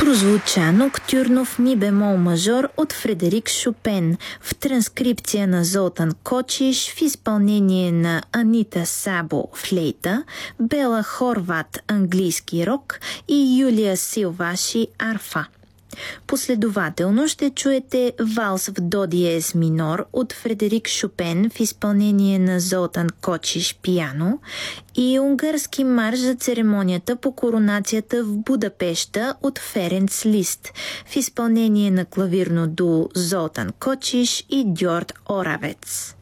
прозвуча ноктюрно в ми бемол мажор от Фредерик Шопен в транскрипция на Золтан Кочиш в изпълнение на Анита Сабо флейта, Бела Хорват английски рок и Юлия Силваши арфа. Последователно ще чуете валс в до диез минор от Фредерик Шопен в изпълнение на Золтан Кочиш пиано и унгарски марш за церемонията по коронацията в Будапеща от Ференц Лист в изпълнение на клавирно дуо Золтан Кочиш и Дьорд Оравец.